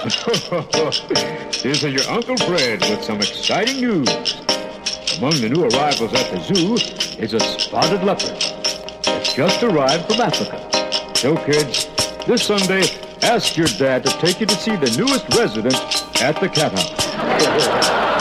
This is your Uncle Fred with some exciting news. Among the new arrivals at the zoo is a spotted leopard. It's just arrived from Africa. So, kids, this Sunday, ask your dad to take you to see the newest resident at the cat house.